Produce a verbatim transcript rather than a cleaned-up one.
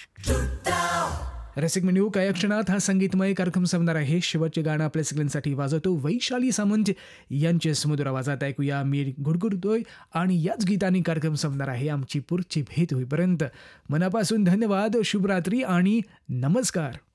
रसिक मेन्यू काही क्षणात हा संगीतमय कार्यक्रम संपणार आहे. शेवटचे गाणं आपल्या सगळ्यांसाठी वाजवतो वैशाली सामंत यांचे सुमधुर आवाजात. ऐकूया मी गुडगुडतोय आणि याच गीताने कार्यक्रम संपणार आहे. आमची पुढची भेट होईपर्यंत मनापासून धन्यवाद, शुभरात्री आणि नमस्कार.